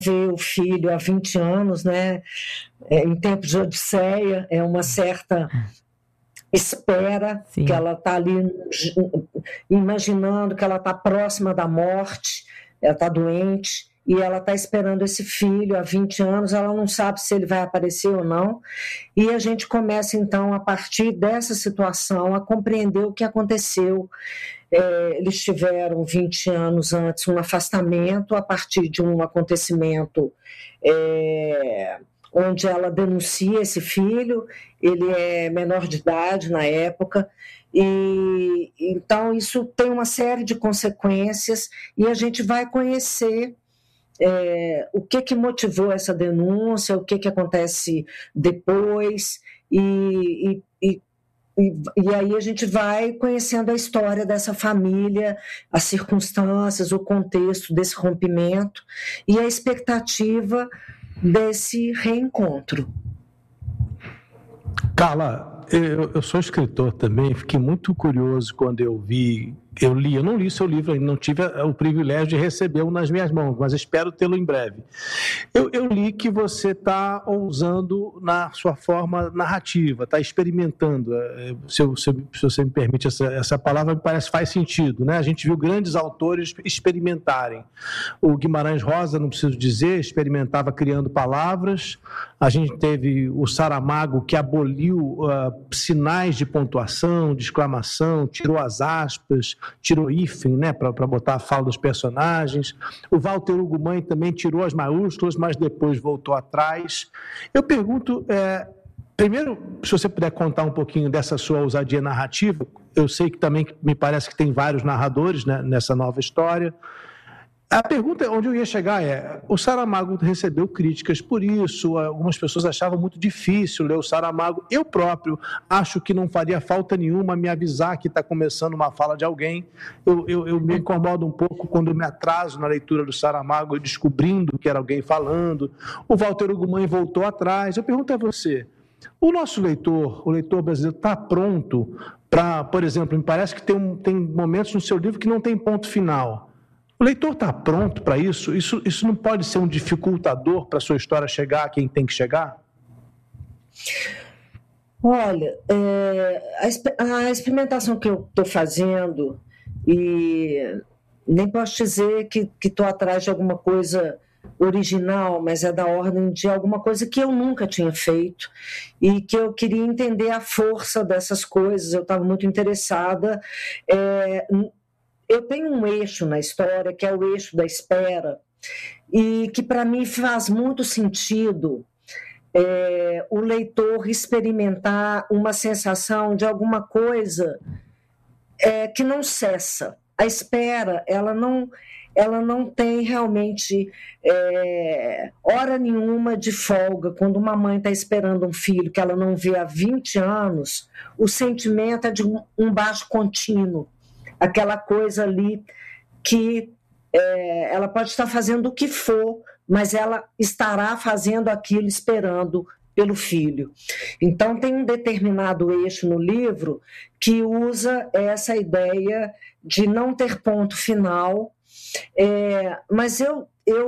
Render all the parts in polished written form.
vê o filho há 20 anos, né? Em tempos de Odisseia, é uma certa espera. Sim. Que ela está ali imaginando que ela está próxima da morte, ela está doente, e ela está esperando esse filho há 20 anos, ela não sabe se ele vai aparecer ou não, e a gente começa então, a partir dessa situação, a compreender o que aconteceu. Eles tiveram 20 anos antes um afastamento a partir de um acontecimento onde ela denuncia esse filho, ele é menor de idade na época, e então isso tem uma série de consequências, e a gente vai conhecer o que motivou essa denúncia, o que acontece depois, e aí a gente vai conhecendo a história dessa família, as circunstâncias, o contexto desse rompimento e a expectativa desse reencontro. Carla, eu sou escritor também, fiquei muito curioso quando eu não li seu livro ainda, não tive o privilégio de recebê-lo nas minhas mãos, mas espero tê-lo em breve. Eu li que você está ousando na sua forma narrativa, está experimentando, se você me permite essa palavra, me parece que faz sentido, né? A gente viu grandes autores experimentarem. O Guimarães Rosa, não preciso dizer, experimentava criando palavras. A gente teve o Saramago, que aboliu sinais de pontuação, de exclamação, tirou as aspas, tirou hífen, né, para botar a fala dos personagens. O Walter Ugumãe também tirou as maiúsculas, mas depois voltou atrás. Eu pergunto, primeiro, se você puder contar um pouquinho dessa sua ousadia narrativa. Eu sei que também me parece que tem vários narradores, né, nessa nova história. A pergunta onde eu ia chegar o Saramago recebeu críticas por isso, algumas pessoas achavam muito difícil ler o Saramago. Eu próprio acho que não faria falta nenhuma me avisar que está começando uma fala de alguém. Eu me incomodo um pouco quando eu me atraso na leitura do Saramago, descobrindo que era alguém falando. O Walter Ugumãe voltou atrás. Eu pergunto a você, o nosso leitor, o leitor brasileiro, está pronto para, por exemplo, me parece que tem momentos no seu livro que não tem ponto final. O leitor está pronto para isso? Isso não pode ser um dificultador para a sua história chegar a quem tem que chegar? Olha, a experimentação que eu estou fazendo, e nem posso dizer que estou atrás de alguma coisa original, mas é da ordem de alguma coisa que eu nunca tinha feito e que eu queria entender a força dessas coisas. Eu estava muito interessada. Eu tenho um eixo na história, que é o eixo da espera, e que para mim faz muito sentido o leitor experimentar uma sensação de alguma coisa que não cessa. A espera, ela não tem realmente hora nenhuma de folga. Quando uma mãe está esperando um filho que ela não vê há 20 anos, o sentimento é de um baixo contínuo. Aquela coisa ali que ela pode estar fazendo o que for, mas ela estará fazendo aquilo esperando pelo filho. Então, tem um determinado eixo no livro que usa essa ideia de não ter ponto final, mas eu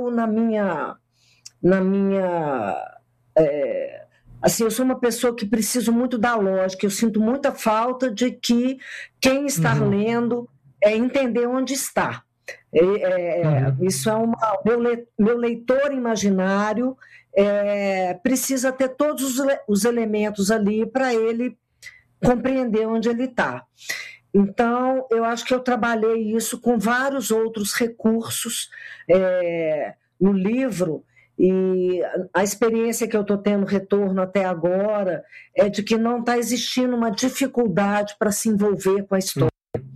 assim, eu sou uma pessoa que preciso muito da lógica, eu sinto muita falta de que quem está lendo entender onde está. Isso meu leitor imaginário precisa ter todos os elementos ali para ele compreender onde ele está. Então, eu acho que eu trabalhei isso com vários outros recursos no livro. E a experiência que eu estou tendo retorno até agora é de que não está existindo uma dificuldade para se envolver com a história.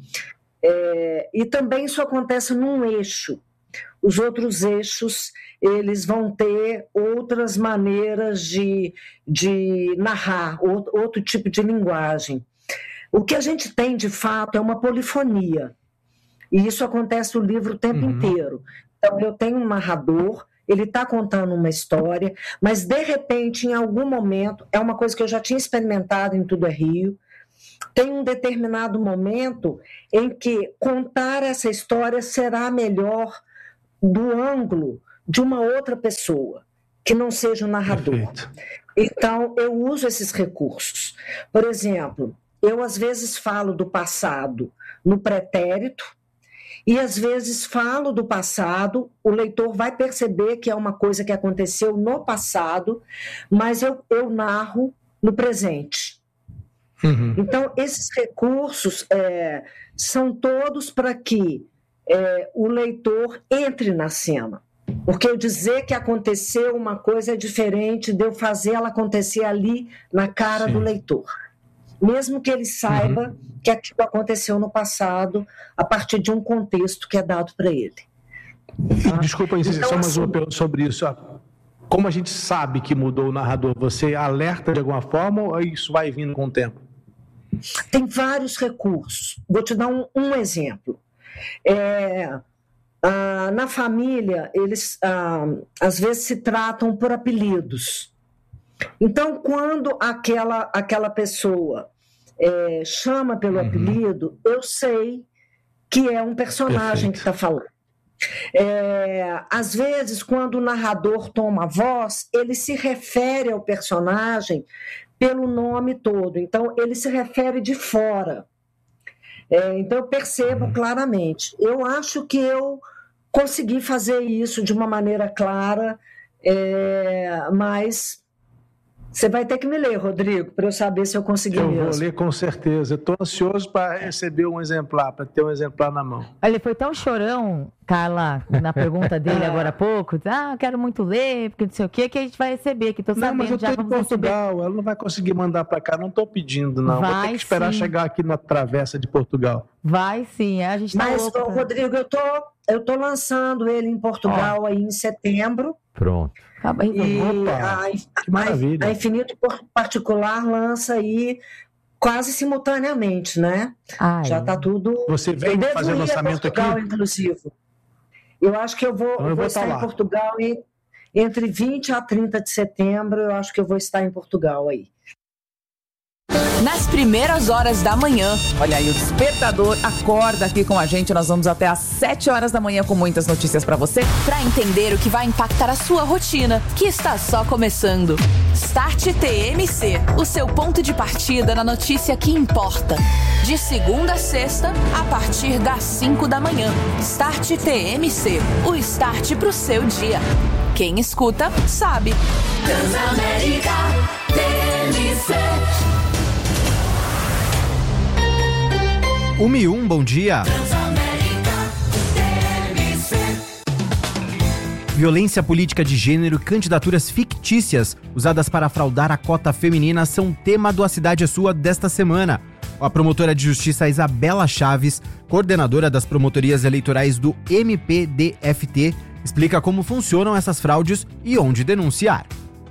E também isso acontece num eixo. Os outros eixos, eles vão ter outras maneiras de narrar, outro tipo de linguagem. O que a gente tem, de fato, é uma polifonia. E isso acontece no livro o tempo inteiro. Então, eu tenho um narrador, ele está contando uma história, mas, de repente, em algum momento, é uma coisa que eu já tinha experimentado em Tudo é Rio, tem um determinado momento em que contar essa história será melhor do ângulo de uma outra pessoa, que não seja o narrador. Perfeito. Então, eu uso esses recursos. Por exemplo, eu às vezes falo do passado no pretérito e às vezes falo do passado, o leitor vai perceber que é uma coisa que aconteceu no passado, mas eu narro no presente. Uhum. Então, esses recursos são todos para que o leitor entre na cena. Porque eu dizer que aconteceu uma coisa é diferente de eu fazer ela acontecer ali na cara do leitor. Mesmo que ele saiba que aquilo aconteceu no passado, a partir de um contexto que é dado para ele. Desculpa, só mais uma pergunta sobre isso. Como a gente sabe que mudou o narrador? Você alerta de alguma forma ou isso vai vindo com o tempo? Tem vários recursos. Vou te dar um exemplo. Na família, eles às vezes se tratam por apelidos. Então, quando aquela pessoa chama pelo apelido, eu sei que é um personagem que está falando. Às vezes, quando o narrador toma a voz, ele se refere ao personagem pelo nome todo. Então, ele se refere de fora. Então, eu percebo claramente. Eu acho que eu consegui fazer isso de uma maneira clara, mas você vai ter que me ler, Rodrigo, para eu saber se eu consegui mesmo. Eu vou ler com certeza. Estou ansioso para receber um exemplar, para ter um exemplar na mão. Ele foi tão chorão, Carla, na pergunta dele agora há pouco. Quero muito ler, porque não sei o que a gente vai receber, que estou sabendo. Não, mas eu já estou em Portugal, ela não vai conseguir mandar para cá, não estou pedindo, não. Vou ter que esperar chegar aqui na travessa de Portugal. Vai sim, a gente está louco. Mas, Rodrigo, eu tô lançando ele em Portugal aí em setembro. Pronto. Que maravilha. A Infinito Particular lança aí quase simultaneamente, né? Já está tudo... Você vem fazer o lançamento Portugal, aqui? Inclusive. Eu acho que eu vou estar em Portugal entre 20 a 30 de setembro, eu acho que eu vou estar em Portugal aí. Nas primeiras horas da manhã. Olha aí, o Despertador acorda aqui com a gente. Nós vamos até às 7 horas da manhã com muitas notícias pra você, pra entender o que vai impactar a sua rotina, que está só começando. Start TMC, o seu ponto de partida na notícia que importa. De segunda a sexta, a partir das 5 da manhã. Start TMC, o start pro seu dia. Quem escuta, sabe. Transamérica TMC. 1:01, bom dia. Violência política de gênero e candidaturas fictícias usadas para fraudar a cota feminina são tema do A Cidade é Sua desta semana. A promotora de justiça Isabela Chaves, coordenadora das promotorias eleitorais do MPDFT, explica como funcionam essas fraudes e onde denunciar.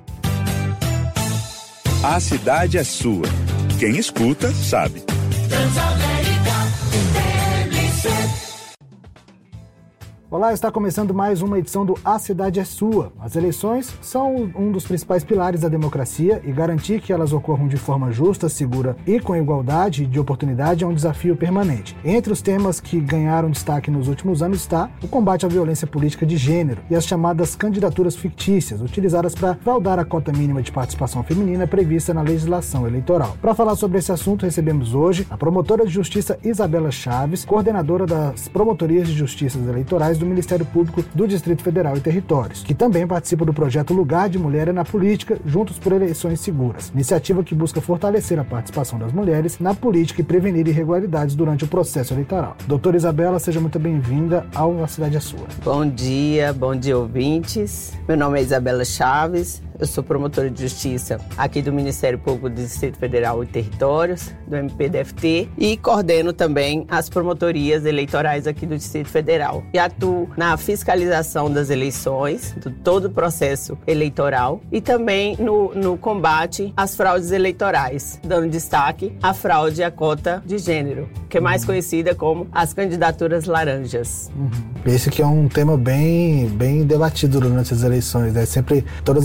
A Cidade é Sua. Quem escuta, sabe. Olá, está começando mais uma edição do A Cidade é Sua. As eleições são um dos principais pilares da democracia e garantir que elas ocorram de forma justa, segura e com igualdade de oportunidade é um desafio permanente. Entre os temas que ganharam destaque nos últimos anos está o combate à violência política de gênero e as chamadas candidaturas fictícias, utilizadas para fraudar a cota mínima de participação feminina prevista na legislação eleitoral. Para falar sobre esse assunto, recebemos hoje a promotora de justiça Isabela Chaves, coordenadora das promotorias de justiças eleitorais do Ministério Público do Distrito Federal e Territórios, que também participa do projeto Lugar de Mulher na Política, Juntos por Eleições Seguras, iniciativa que busca fortalecer a participação das mulheres na política e prevenir irregularidades durante o processo eleitoral. Doutora Isabela, seja muito bem-vinda ao A Cidade é Sua. Bom dia ouvintes. Meu nome é Isabela Chaves, eu sou promotora de justiça aqui do Ministério Público do Distrito Federal e Territórios, do MPDFT, e coordeno também as promotorias eleitorais aqui do Distrito Federal. E atuo na fiscalização das eleições, de todo o processo eleitoral, e também no combate às fraudes eleitorais, dando destaque à fraude à cota de gênero, que é mais conhecida como as candidaturas laranjas. Esse que é um tema bem debatido durante as eleições, né? Sempre, todas as eleições a gente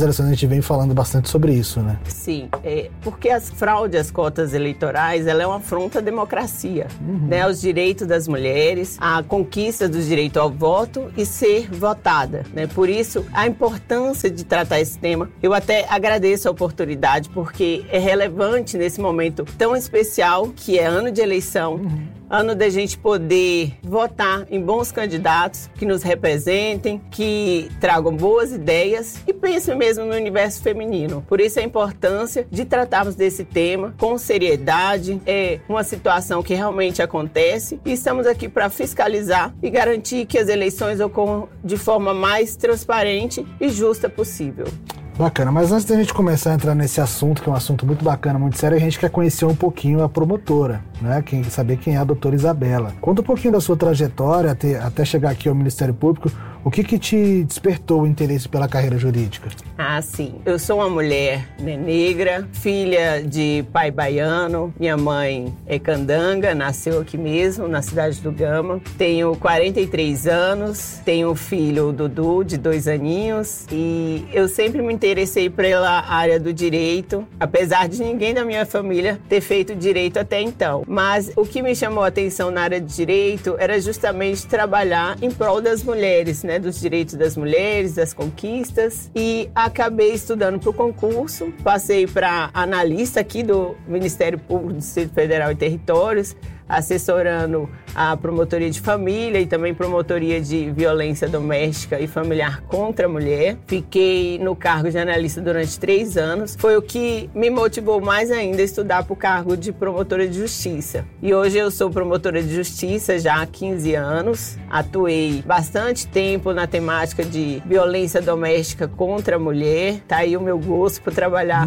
gente vem falando bastante sobre isso, né? Sim, porque as fraudes às cotas eleitorais, ela é uma afronta à democracia, né, aos direitos das mulheres, a conquista do direito ao voto e ser votada, né? Por isso, a importância de tratar esse tema. Eu até agradeço a oportunidade, porque é relevante nesse momento tão especial, que é ano de eleição, ano da gente poder votar em bons candidatos que nos representem, que tragam boas ideias e pensem mesmo no universo feminino. Por isso a importância de tratarmos desse tema com seriedade. É uma situação que realmente acontece e estamos aqui para fiscalizar e garantir que as eleições ocorram de forma mais transparente e justa possível. Bacana, mas antes da gente começar a entrar nesse assunto, que é um assunto muito bacana, muito sério, a gente quer conhecer um pouquinho a promotora, né? Saber quem é a doutora Isabela. Conta um pouquinho da sua trajetória até chegar aqui ao Ministério Público. O que te despertou o interesse pela carreira jurídica? Sim. Eu sou uma mulher, né, negra, filha de pai baiano. Minha mãe é candanga, nasceu aqui mesmo, na cidade do Gama. Tenho 43 anos, tenho um filho, o Dudu, de 2 aninhos. E eu sempre me interessei pela área do direito, apesar de ninguém da minha família ter feito direito até então. Mas o que me chamou a atenção na área de direito era justamente trabalhar em prol das mulheres, né? Dos direitos das mulheres, das conquistas, e acabei estudando para o concurso, passei para analista aqui do Ministério Público do Distrito Federal e Territórios, assessorando a promotoria de família e também promotoria de violência doméstica e familiar contra a mulher. Fiquei no cargo de analista durante 3 anos. Foi o que me motivou mais ainda a estudar para o cargo de promotora de justiça. E hoje eu sou promotora de justiça já há 15 anos. Atuei bastante tempo na temática de violência doméstica contra a mulher. Tá aí o meu gosto por trabalhar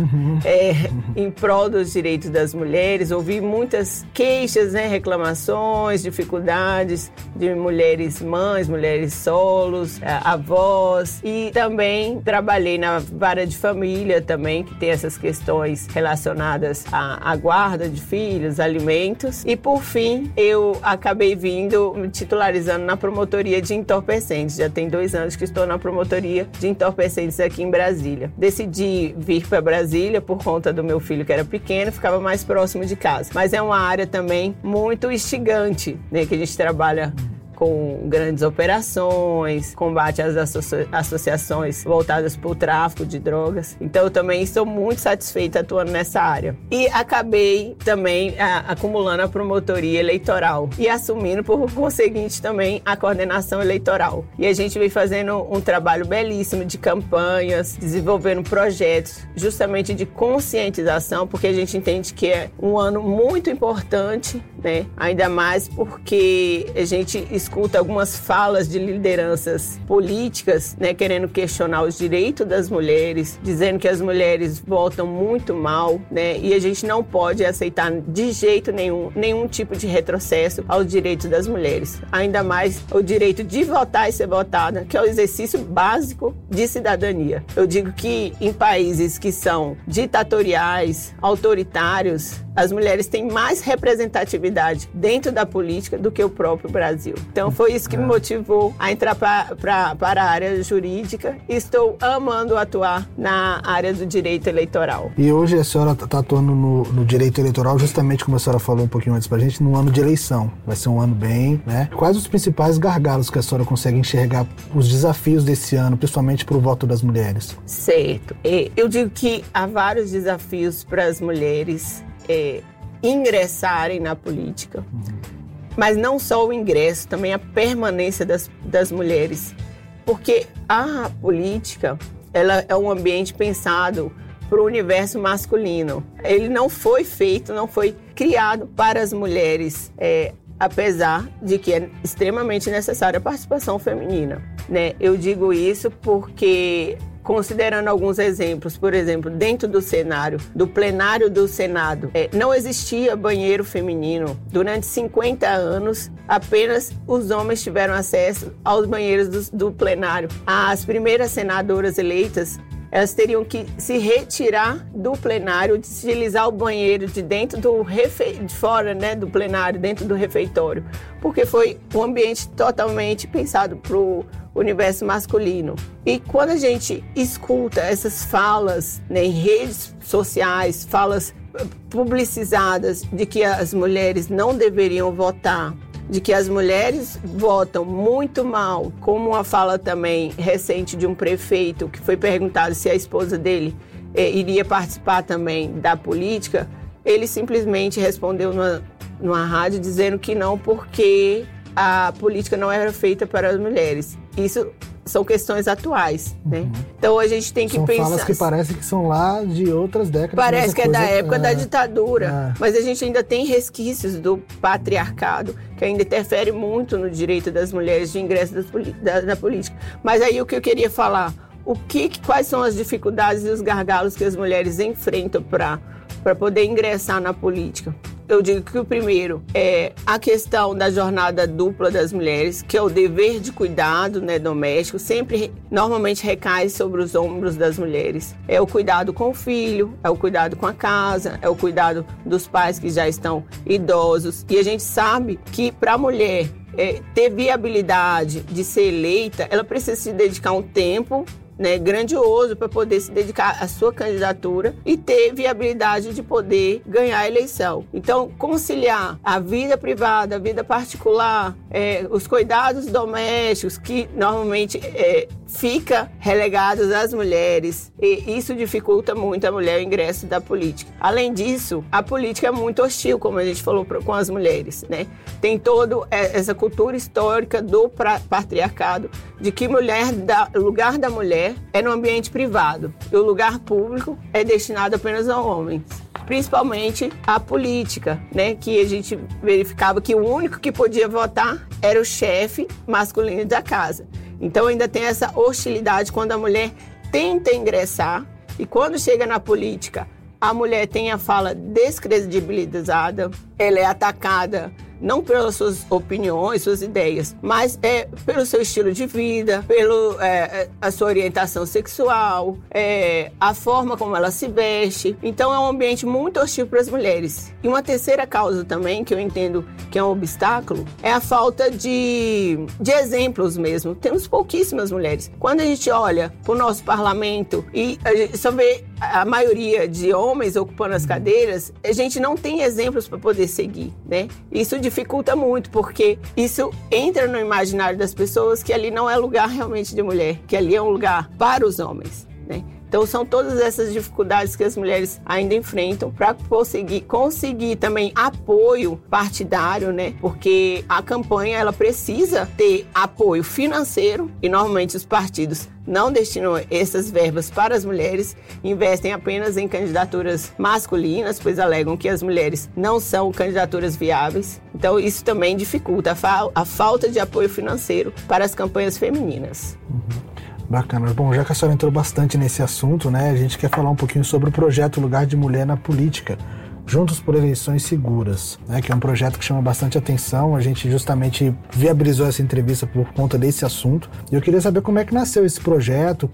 em prol dos direitos das mulheres. Ouvi muitas queixas, né, reclamações, dificuldades de mulheres mães, mulheres solos, avós, e também trabalhei na vara de família também, que tem essas questões relacionadas à guarda de filhos, alimentos, e por fim eu acabei me titularizando na promotoria de entorpecentes. Já tem 2 anos que estou na promotoria de entorpecentes aqui em Brasília. Decidi vir para Brasília por conta do meu filho, que era pequeno, ficava mais próximo de casa, mas é uma área também muito instigante, né, que a gente trabalha com grandes operações, combate às associações voltadas para o tráfico de drogas. Então, eu também estou muito satisfeita atuando nessa área. E acabei também acumulando a promotoria eleitoral e assumindo, por conseguinte, também a coordenação eleitoral. E a gente vem fazendo um trabalho belíssimo de campanhas, desenvolvendo projetos justamente de conscientização, porque a gente entende que é um ano muito importante, né? Ainda mais porque a gente escuta algumas falas de lideranças políticas, né, querendo questionar os direitos das mulheres, dizendo que as mulheres votam muito mal, né, e a gente não pode aceitar de jeito nenhum tipo de retrocesso aos direitos das mulheres. Ainda mais o direito de votar e ser votada, que é o exercício básico de cidadania. Eu digo que em países que são ditatoriais, autoritários, as mulheres têm mais representatividade dentro da política do que o próprio Brasil. Então foi isso que me motivou a entrar para a área jurídica, e estou amando atuar na área do direito eleitoral. E hoje a senhora está atuando no direito eleitoral, justamente como a senhora falou um pouquinho antes para a gente, no ano de eleição. Vai ser um ano bem, né? Quais os principais gargalos que a senhora consegue enxergar, os desafios desse ano, principalmente para o voto das mulheres? Certo. Eu digo que há vários desafios para as mulheres ingressarem na política. Mas não só o ingresso, também a permanência das mulheres. Porque a política, ela é um ambiente pensado para o universo masculino. Ele não foi feito, não foi criado para as mulheres, apesar de que é extremamente necessária a participação feminina, né? Eu digo isso porque, considerando alguns exemplos, por exemplo, dentro do cenário, do plenário do Senado, não existia banheiro feminino. Durante 50 anos, apenas os homens tiveram acesso aos banheiros do plenário. As primeiras senadoras eleitas, elas teriam que se retirar do plenário, utilizar o banheiro de dentro de fora, né, do plenário, dentro do refeitório, porque foi um ambiente totalmente pensado para o universo masculino. E quando a gente escuta essas falas, né, em redes sociais, falas publicizadas de que as mulheres não deveriam votar, de que as mulheres votam muito mal, como uma fala também recente de um prefeito que foi perguntado se a esposa dele iria participar também da política, ele simplesmente respondeu numa rádio dizendo que não, porque a política não era feita para as mulheres. Isso são questões atuais, né? Então a gente tem que pensar... São falas que parecem que são lá de outras décadas. Parece que é da época da ditadura, mas a gente ainda tem resquícios do patriarcado, que ainda interfere muito no direito das mulheres de ingresso na política. Mas aí o que eu queria falar, quais são as dificuldades e os gargalos que as mulheres enfrentam para poder ingressar na política? Eu digo que o primeiro é a questão da jornada dupla das mulheres, que é o dever de cuidado, né, doméstico, normalmente recai sobre os ombros das mulheres. É o cuidado com o filho, é o cuidado com a casa, é o cuidado dos pais que já estão idosos. E a gente sabe que para a mulher ter viabilidade de ser eleita, ela precisa se dedicar um tempo, né, grandioso para poder se dedicar à sua candidatura e ter viabilidade de poder ganhar a eleição. Então, conciliar a vida privada, a vida particular, os cuidados domésticos, que normalmente fica relegados às mulheres, e isso dificulta muito a mulher o ingresso da política. Além disso, a política é muito hostil, como a gente falou, com as mulheres, né? Tem toda essa cultura histórica do patriarcado, de que o lugar da mulher é no ambiente privado e o lugar público é destinado apenas a homens. Principalmente a política, né? Que a gente verificava que o único que podia votar era o chefe masculino da casa. Então ainda tem essa hostilidade quando a mulher tenta ingressar e quando chega na política, a mulher tem a fala descredibilizada, ela é atacada não pelas suas opiniões, suas ideias, mas pelo seu estilo de vida, a sua orientação sexual, a forma como ela se veste. Então é um ambiente muito hostil para as mulheres. E uma terceira causa também, que eu entendo que é um obstáculo, é a falta de exemplos mesmo. Temos pouquíssimas mulheres. Quando a gente olha para o nosso parlamento e a gente só vê a maioria de homens ocupando as cadeiras, a gente não tem exemplos para poder seguir, né? Isso dificulta muito, porque isso entra no imaginário das pessoas que ali não é lugar realmente de mulher, que ali é um lugar para os homens, né? Então são todas essas dificuldades que as mulheres ainda enfrentam para conseguir também apoio partidário, né? Porque a campanha ela precisa ter apoio financeiro e normalmente os partidos não destinam essas verbas para as mulheres, investem apenas em candidaturas masculinas, pois alegam que as mulheres não são candidaturas viáveis. Então isso também dificulta a falta de apoio financeiro para as campanhas femininas. Bacana. Bom, já que a senhora entrou bastante nesse assunto, né, a gente quer falar um pouquinho sobre o projeto Lugar de Mulher na Política, Juntos por Eleições Seguras, né, que é um projeto que chama bastante atenção. A gente justamente viabilizou essa entrevista por conta desse assunto. E eu queria saber como é que nasceu esse projeto,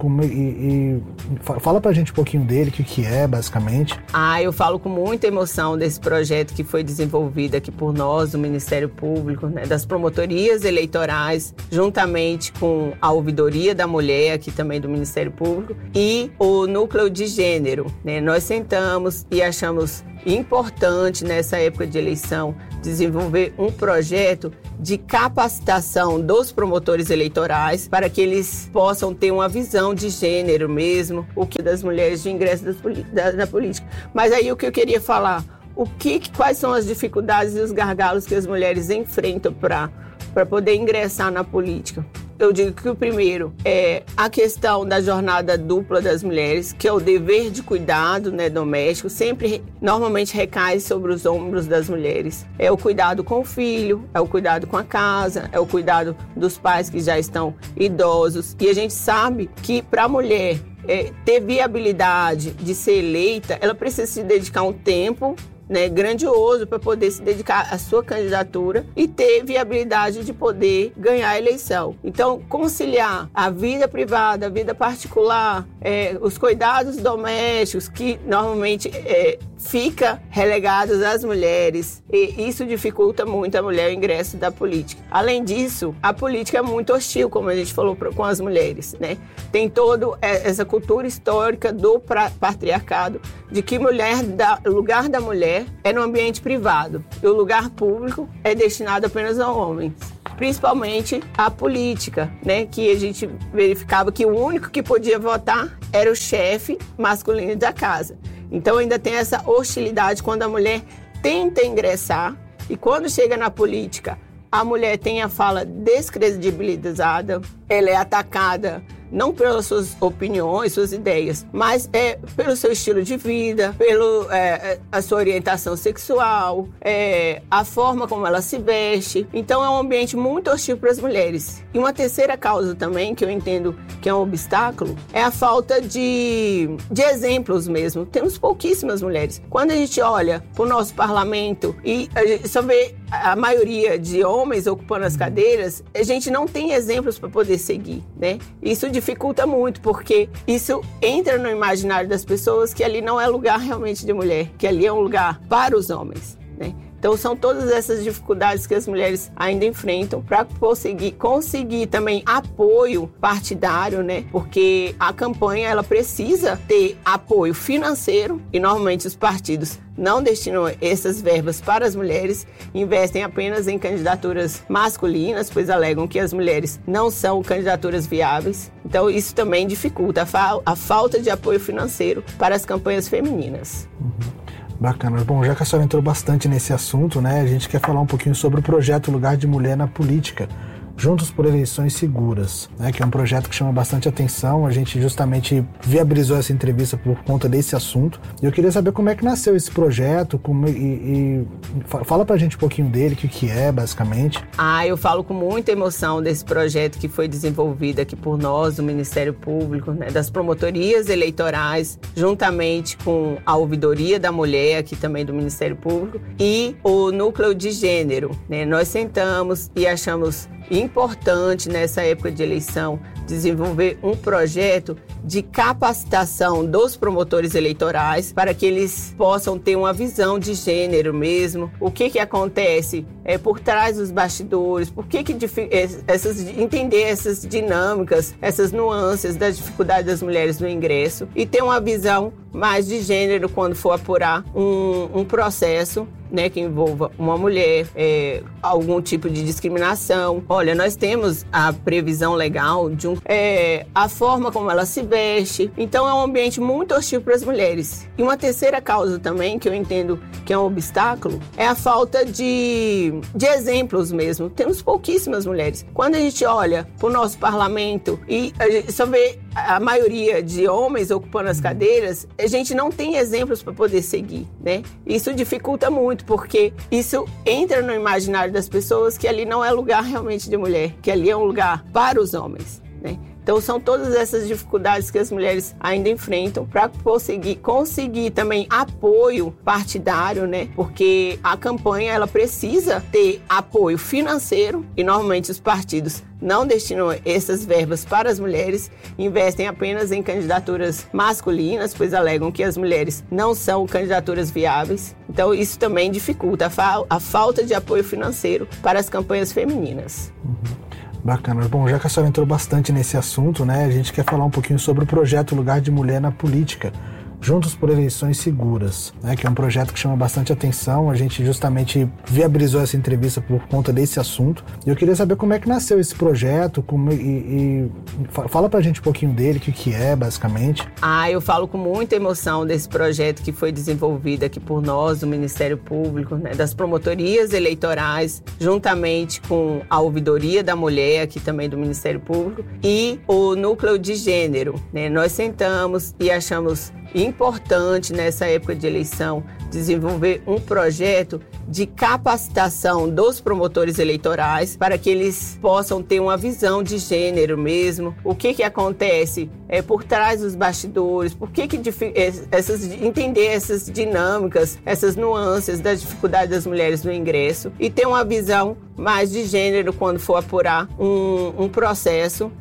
fala pra gente um pouquinho dele, o que é, basicamente. Eu falo com muita emoção desse projeto que foi desenvolvido aqui por nós, do Ministério Público, né, das promotorias eleitorais, juntamente com a Ouvidoria da Mulher, aqui também do Ministério Público, e o Núcleo de Gênero, né. Nós sentamos e achamos importante nessa época de eleição desenvolver um projeto de capacitação dos promotores eleitorais para que eles possam ter uma visão de gênero mesmo, o que das mulheres de ingresso na política. Mas aí o que eu queria falar, quais são as dificuldades e os gargalos que as mulheres enfrentam para poder ingressar na política? Eu digo que o primeiro é a questão da jornada dupla das mulheres, que é o dever de cuidado, né, doméstico, normalmente recai sobre os ombros das mulheres. É o cuidado com o filho, é o cuidado com a casa, é o cuidado dos pais que já estão idosos. E a gente sabe que para a mulher ter viabilidade de ser eleita, ela precisa se dedicar um tempo, né, grandioso para poder se dedicar à sua candidatura e ter viabilidade de poder ganhar a eleição. Então, conciliar a vida privada, a vida particular, os cuidados domésticos, que normalmente fica relegado às mulheres e isso dificulta muito a mulher o ingresso da política. Além disso, a política é muito hostil, como a gente falou, com as mulheres, né? Tem toda essa cultura histórica do patriarcado de que o lugar da mulher é no ambiente privado e o lugar público é destinado apenas a homens. Principalmente a política, né? Que a gente verificava que o único que podia votar era o chefe masculino da casa. Então ainda tem essa hostilidade quando a mulher tenta ingressar e quando chega na política, a mulher tem a fala descredibilizada, ela é atacada não pelas suas opiniões, suas ideias, mas pelo seu estilo de vida, a sua orientação sexual, a forma como ela se veste. Então é um ambiente muito hostil para as mulheres. E uma terceira causa também, que eu entendo que é um obstáculo, é a falta de exemplos mesmo. Temos pouquíssimas mulheres. Quando a gente olha para o nosso parlamento e a gente só vê a maioria de homens ocupando as cadeiras, a gente não tem exemplos para poder seguir, né? Isso dificulta muito, porque isso entra no imaginário das pessoas que ali não é lugar realmente de mulher, que ali é um lugar para os homens, né? Então são todas essas dificuldades que as mulheres ainda enfrentam para conseguir também apoio partidário, né? Porque a campanha ela precisa ter apoio financeiro e normalmente os partidos não destinam essas verbas para as mulheres, investem apenas em candidaturas masculinas, pois alegam que as mulheres não são candidaturas viáveis. Então isso também dificulta a falta de apoio financeiro para as campanhas femininas. Bacana. Bom, já que a senhora entrou bastante nesse assunto, né, a gente quer falar um pouquinho sobre o projeto Lugar de Mulher na Política, Juntos por Eleições Seguras, né, que é um projeto que chama bastante atenção. A gente justamente viabilizou essa entrevista por conta desse assunto. E eu queria saber como é que nasceu esse projeto, fala pra gente um pouquinho dele, o que é, basicamente. Eu falo com muita emoção desse projeto que foi desenvolvido aqui por nós, do Ministério Público, né, das promotorias eleitorais, juntamente com a Ouvidoria da Mulher, aqui também do Ministério Público, e o Núcleo de Gênero, né? Nós sentamos e achamos importante nessa época de eleição desenvolver um projeto de capacitação dos promotores eleitorais para que eles possam ter uma visão de gênero mesmo. O que acontece por trás dos bastidores, entender essas dinâmicas, essas nuances das dificuldades das mulheres no ingresso e ter uma visão mais de gênero quando for apurar um processo, né, que envolva uma mulher, algum tipo de discriminação. Olha, nós temos a previsão legal de a forma como ela se veste. Então é um ambiente muito hostil para as mulheres. E uma terceira causa também, que eu entendo que é um obstáculo, é a falta de exemplos mesmo. Temos pouquíssimas mulheres. Quando a gente olha para o nosso parlamento e a gente só vê a maioria de homens ocupando as cadeiras, a gente não tem exemplos para poder seguir, né? Isso dificulta muito, porque isso entra no imaginário das pessoas que ali não é lugar realmente de mulher, que ali é um lugar para os homens, né? Então são todas essas dificuldades que as mulheres ainda enfrentam para conseguir também apoio partidário, né? Porque a campanha ela precisa ter apoio financeiro e normalmente os partidos não destinam essas verbas para as mulheres, investem apenas em candidaturas masculinas, pois alegam que as mulheres não são candidaturas viáveis. Então isso também dificulta a falta de apoio financeiro para as campanhas femininas. Bacana. Bom, já que a senhora entrou bastante nesse assunto, né, a gente quer falar um pouquinho sobre o projeto Lugar de Mulher na Política, Juntos por Eleições Seguras, né, que é um projeto que chama bastante atenção. A gente justamente viabilizou essa entrevista por conta desse assunto. E eu queria saber como é que nasceu esse projeto, fala pra gente um pouquinho dele, o que é, basicamente. Eu falo com muita emoção desse projeto que foi desenvolvido aqui por nós, do Ministério Público, né, das promotorias eleitorais, juntamente com a Ouvidoria da Mulher, aqui também do Ministério Público, e o Núcleo de Gênero, né? Nós sentamos e achamos importante nessa época de eleição desenvolver um projeto de capacitação dos promotores eleitorais para que eles possam ter uma visão de gênero mesmo. O que acontece por trás dos bastidores, entender essas dinâmicas, essas nuances das dificuldades das mulheres no ingresso e ter uma visão mais de gênero quando for apurar um processo,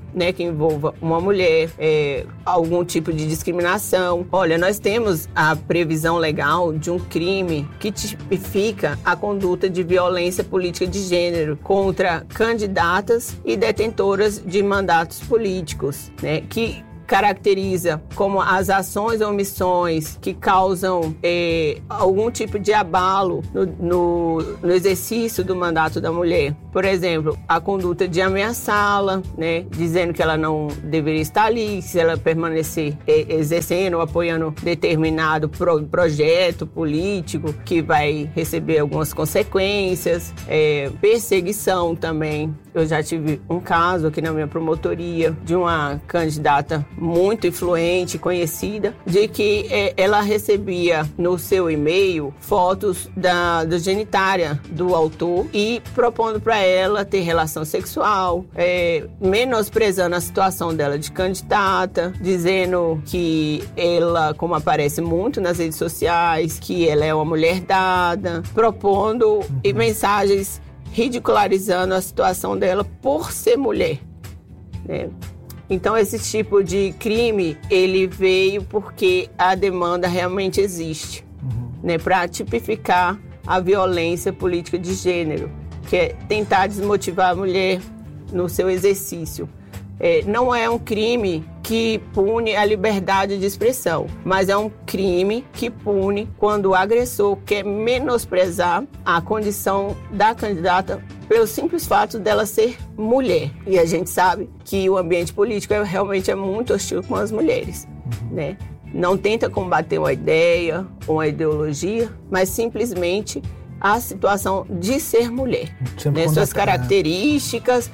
né, que envolva uma mulher, algum tipo de discriminação. Olha, nós temos a previsão legal de um crime que tipifica a conduta de violência política de gênero contra candidatas e detentoras de mandatos políticos, né, que caracteriza como as ações ou omissões que causam algum tipo de abalo no exercício do mandato da mulher. Por exemplo, a conduta de ameaçá-la, né, dizendo que ela não deveria estar ali, se ela permanecer exercendo ou apoiando determinado projeto político que vai receber algumas consequências, perseguição também. Eu já tive um caso aqui na minha promotoria de uma candidata muito influente, conhecida, de que ela recebia no seu e-mail fotos da genitália do autor e propondo para ela ter relação sexual, menosprezando a situação dela de candidata, dizendo que ela, como aparece muito nas redes sociais, que ela é uma mulher dada, propondo mensagens ridicularizando a situação dela por ser mulher, né? Então, esse tipo de crime, ele veio porque a demanda realmente existe, né, para tipificar a violência política de gênero, que é tentar desmotivar a mulher no seu exercício. Não é um crime que pune a liberdade de expressão, mas é um crime que pune quando o agressor quer menosprezar a condição da candidata pelo simples fato dela ser mulher. E a gente sabe que o ambiente político realmente é muito hostil com as mulheres, né? Não tenta combater uma ideia ou uma ideologia, mas simplesmente a situação de ser mulher, né? Suas características,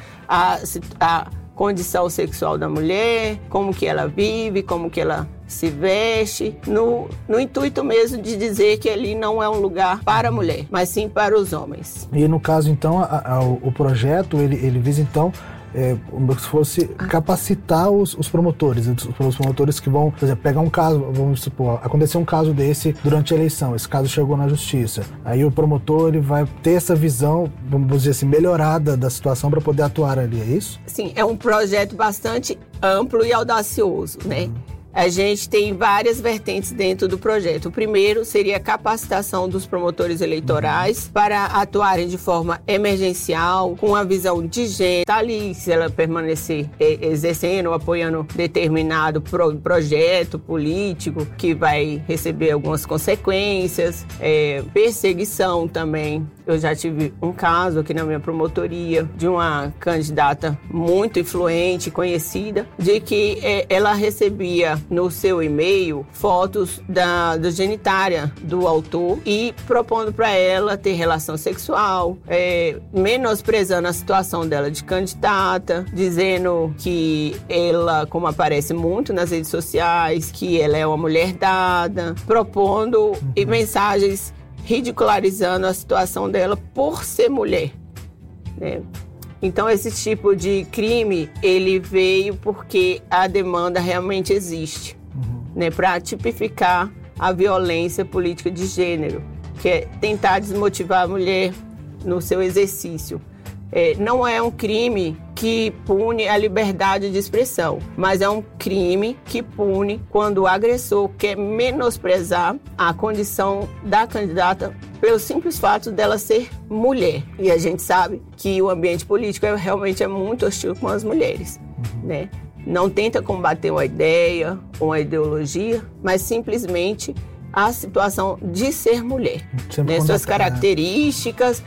a condição sexual da mulher, como que ela vive, como que ela se veste, no intuito mesmo de dizer que ali não é um lugar para a mulher, mas sim para os homens. E no caso, então, o projeto, ele visa, então, como se fosse capacitar os promotores que vão, por exemplo, pegar um caso, vamos supor, aconteceu um caso desse durante a eleição, esse caso chegou na justiça, aí o promotor ele vai ter essa visão, vamos dizer assim, melhorada da situação para poder atuar ali, é isso? Sim, é um projeto bastante amplo e audacioso, né? A gente tem várias vertentes dentro do projeto. O primeiro seria a capacitação dos promotores eleitorais para atuarem de forma emergencial, com a visão de gênero, tá ali, se ela permanecer exercendo ou apoiando determinado projeto político que vai receber algumas consequências, perseguição também. Eu já tive um caso aqui na minha promotoria de uma candidata muito influente, conhecida, de que ela recebia no seu e-mail fotos da genitália do autor e propondo para ela ter relação sexual, menosprezando a situação dela de candidata, dizendo que ela, como aparece muito nas redes sociais, que ela é uma mulher dada, propondo mensagens ridicularizando a situação dela por ser mulher, né? Então, esse tipo de crime, ele veio porque a demanda realmente existe, né, para tipificar a violência política de gênero, que é tentar desmotivar a mulher no seu exercício. Não é um crime que pune a liberdade de expressão, mas é um crime que pune quando o agressor quer menosprezar a condição da candidata pelo simples fato dela ser mulher. E a gente sabe que o ambiente político realmente é muito hostil com as mulheres, né? Não tenta combater uma ideia ou uma ideologia, mas simplesmente a situação de ser mulher, né? Suas características,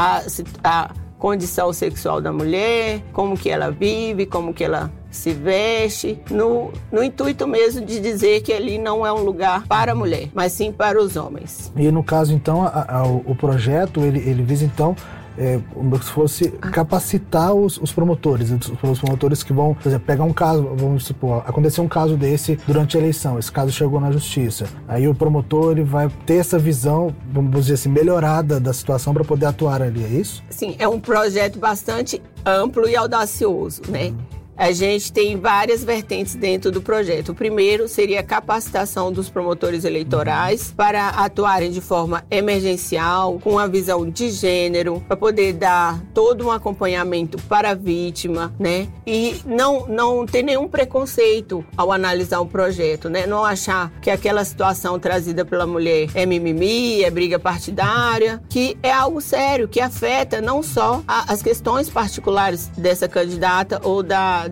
a condição sexual da mulher, como que ela vive, como que ela se veste, no intuito mesmo de dizer que ali não é um lugar para a mulher, mas sim para os homens. E no caso, então, o projeto, ele visa, então, como se fosse capacitar os promotores que vão, por exemplo, pegar um caso, vamos supor, aconteceu um caso desse durante a eleição, esse caso chegou na justiça, aí o promotor ele vai ter essa visão, vamos dizer assim, melhorada da situação para poder atuar ali, é isso? Sim, é um projeto bastante amplo e audacioso, né? a gente tem várias vertentes dentro do projeto. O primeiro seria a capacitação dos promotores eleitorais para atuarem de forma emergencial, com a visão de gênero, para poder dar todo um acompanhamento para a vítima, né? E não ter nenhum preconceito ao analisar um projeto, né? Não achar que aquela situação trazida pela mulher é mimimi, é briga partidária, que é algo sério, que afeta não só as questões particulares dessa candidata ou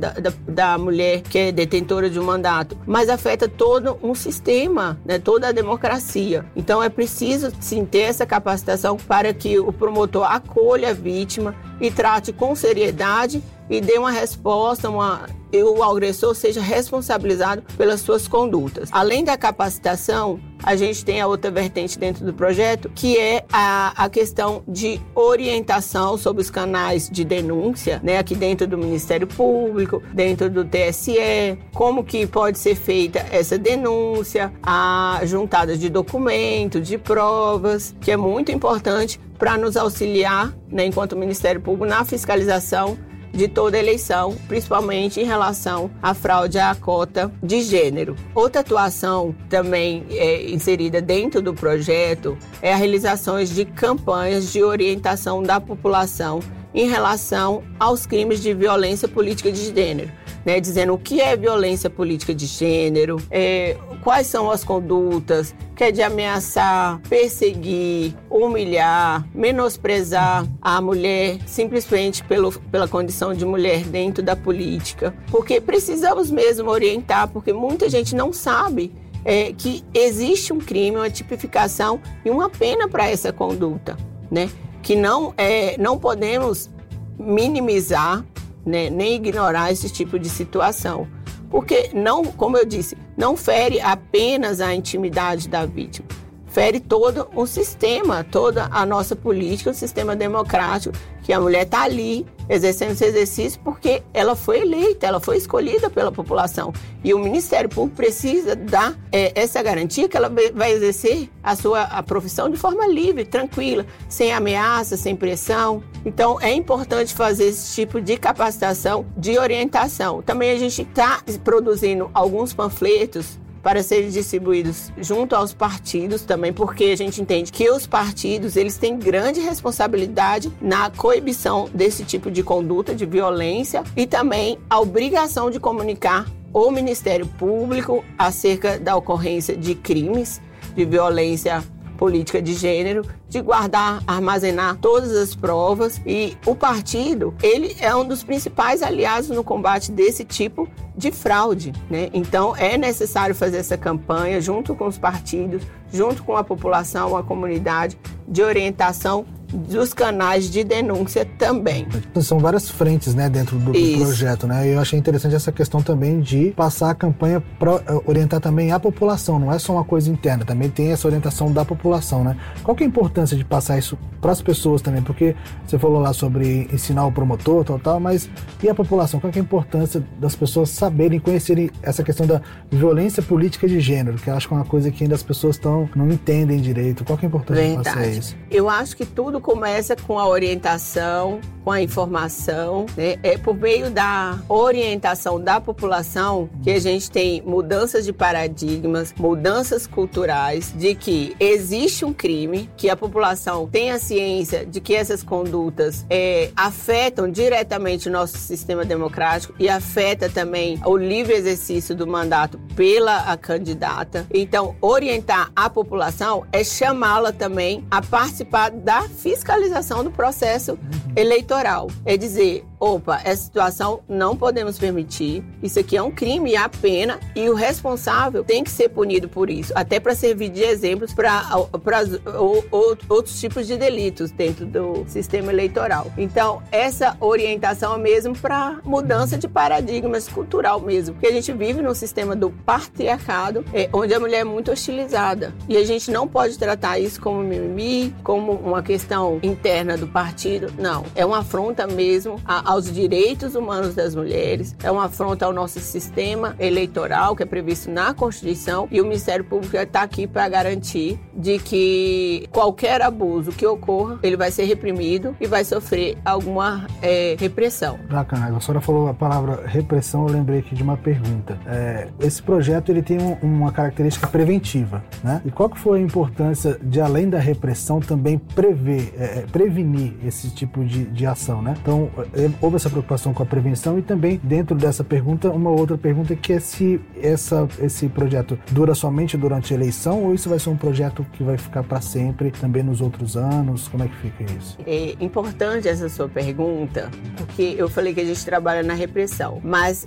da mulher que é detentora de um mandato, mas afeta todo um sistema, né, toda a democracia. Então é preciso sim ter essa capacitação para que o promotor acolha a vítima e trate com seriedade e dê uma resposta, e o agressor seja responsabilizado pelas suas condutas. Além da capacitação, a gente tem a outra vertente dentro do projeto, que é a questão de orientação sobre os canais de denúncia, né, aqui dentro do Ministério Público, dentro do TSE, como que pode ser feita essa denúncia, a juntada de documentos, de provas, que é muito importante para nos auxiliar, né, enquanto Ministério Público, na fiscalização de toda eleição, principalmente em relação à fraude à cota de gênero. Outra atuação também inserida dentro do projeto é a realização de campanhas de orientação da população em relação aos crimes de violência política de gênero, né, dizendo o que é violência política de gênero, quais são as condutas, que é de ameaçar, perseguir, humilhar, menosprezar a mulher simplesmente pela condição de mulher dentro da política. Porque precisamos mesmo orientar, porque muita gente não sabe que existe um crime, uma tipificação e uma pena para essa conduta, né? Que não podemos minimizar, né, nem ignorar esse tipo de situação. Porque, não, como eu disse, não fere apenas a intimidade da vítima, fere todo o sistema, toda a nossa política, o sistema democrático, que a mulher está ali exercendo esse exercício porque ela foi eleita, ela foi escolhida pela população. E o Ministério Público precisa dar essa garantia que ela vai exercer a profissão de forma livre, tranquila, sem ameaça, sem pressão. Então, é importante fazer esse tipo de capacitação, de orientação. Também a gente está produzindo alguns panfletos para serem distribuídos junto aos partidos também, porque a gente entende que os partidos, eles têm grande responsabilidade na coibição desse tipo de conduta, de violência, e também a obrigação de comunicar ao Ministério Público acerca da ocorrência de crimes de violência política de gênero, de guardar, armazenar todas as provas. E o partido, ele é um dos principais aliados no combate desse tipo de fraude, né? Então é necessário fazer essa campanha junto com os partidos, junto com a população, a comunidade, de orientação dos canais de denúncia também. São várias frentes, né, dentro do projeto, né? E eu achei interessante essa questão também de passar a campanha para orientar também a população, não é só uma coisa interna, também tem essa orientação da população, né? Qual que é a importância de passar isso para as pessoas também? Porque você falou lá sobre ensinar o promotor, tal, mas e a população? Qual que é a importância das pessoas saberem, conhecerem essa questão da violência política de gênero, que eu acho que é uma coisa que ainda as pessoas não entendem direito. Qual que é a importância de passar isso? Eu acho que tudo começa com a orientação, com a informação, né? É por meio da orientação da população que a gente tem mudanças de paradigmas, mudanças culturais, de que existe um crime, que a população tenha ciência de que essas condutas afetam diretamente o nosso sistema democrático e afeta também o livre exercício do mandato pela candidata. Então, orientar a população é chamá-la também a participar da fiscalização do processo eleitoral. É dizer, opa, essa situação não podemos permitir, isso aqui é um crime e há pena, e o responsável tem que ser punido por isso, até para servir de exemplos para outros tipos de delitos dentro do sistema eleitoral. Então, essa orientação é mesmo para mudança de paradigmas cultural mesmo, porque a gente vive num sistema do patriarcado, onde a mulher é muito hostilizada, e a gente não pode tratar isso como mimimi, como uma questão interna do partido, não. É uma afronta mesmo aos direitos humanos das mulheres, é uma afronta ao nosso sistema eleitoral, que é previsto na Constituição, e o Ministério Público está aqui para garantir de que qualquer abuso que ocorra, ele vai ser reprimido e vai sofrer alguma repressão. Bacana, a senhora falou a palavra repressão, eu lembrei aqui de uma pergunta. Esse projeto ele tem uma característica preventiva, né? E qual que foi a importância de, além da repressão, também prevenir esse tipo de ação, né? Então, houve essa preocupação com a prevenção e também, dentro dessa pergunta, uma outra pergunta que é se esse projeto dura somente durante a eleição ou isso vai ser um projeto que vai ficar para sempre, também nos outros anos? Como é que fica isso? É importante essa sua pergunta, porque eu falei que a gente trabalha na repressão, mas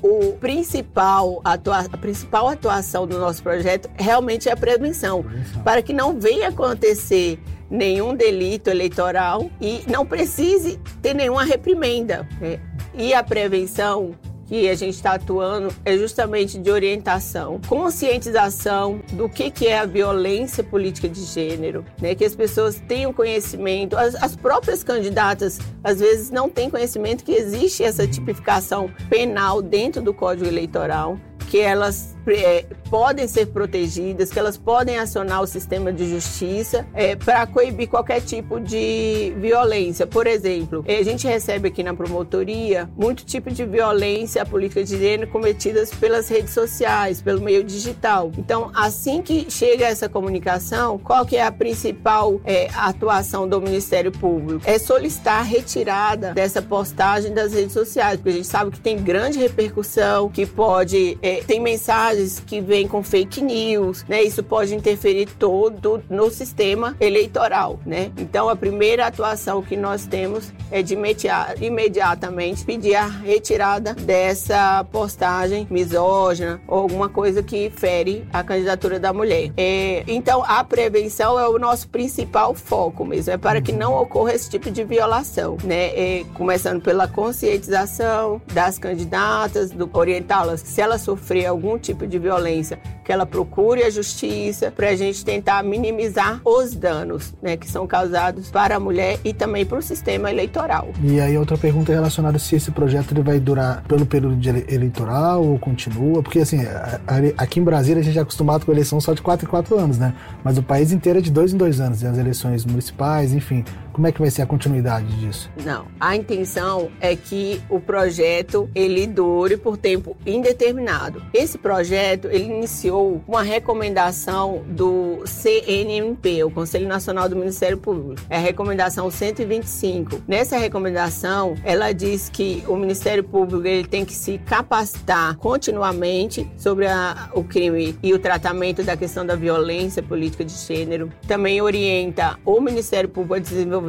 a principal atuação do nosso projeto realmente é a prevenção, para que não venha acontecer nenhum delito eleitoral e não precise ter nenhuma reprimenda, né? E a prevenção que a gente está atuando é justamente de orientação, conscientização do que é a violência política de gênero, né? Que as pessoas tenham conhecimento, as próprias candidatas às vezes não têm conhecimento que existe essa tipificação penal dentro do Código Eleitoral, que elas podem ser protegidas, que elas podem acionar o sistema de justiça para coibir qualquer tipo de violência. Por exemplo, a gente recebe aqui na promotoria muito tipo de violência política de gênero cometidas pelas redes sociais, pelo meio digital. Então, assim que chega essa comunicação, qual que é a principal atuação do Ministério Público? É solicitar a retirada dessa postagem das redes sociais, porque a gente sabe que tem grande repercussão, que pode... tem mensagens que vêm com fake news, né? Isso pode interferir todo no sistema eleitoral, né? Então, a primeira atuação que nós temos é de imediatamente pedir a retirada dessa postagem misógina ou alguma coisa que fere a candidatura da mulher. Então, a prevenção é o nosso principal foco mesmo, é para que não ocorra esse tipo de violação, né? Começando pela conscientização das candidatas, orientá-las se elas sofrer algum tipo de violência, que ela procure a justiça para a gente tentar minimizar os danos, né, que são causados para a mulher e também para o sistema eleitoral. E aí outra pergunta é relacionada se esse projeto ele vai durar pelo período eleitoral ou continua, porque assim, aqui em Brasília a gente é acostumado com eleição só de 4 em 4 anos, né? Mas o país inteiro é de 2 em 2 anos, e as eleições municipais, enfim. Como é que vai ser a continuidade disso? Não, a intenção é que o projeto ele dure por tempo indeterminado. Esse projeto ele iniciou uma recomendação do CNMP, o Conselho Nacional do Ministério Público. É a recomendação 125. Nessa recomendação, ela diz que o Ministério Público ele tem que se capacitar continuamente sobre o crime e o tratamento da questão da violência política de gênero. Também orienta o Ministério Público a desenvolver